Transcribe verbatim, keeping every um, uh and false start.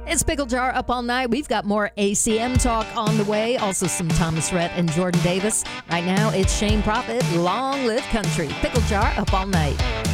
It's Pickle Jar Up All Night. We've got more A C M talk on the way. Also some Thomas Rhett and Jordan Davis. Right now, it's Shane Prophet. Long live country. Pickle Jar Up All Night.